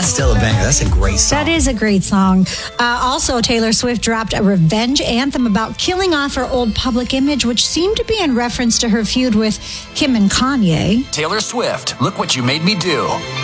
That's still a banger. That's a great song. That is a great song. Also, Taylor Swift dropped a revenge anthem about killing off her old public image, which seemed to be in reference to her feud with Kim and Kanye. Taylor Swift, Look What You Made Me Do.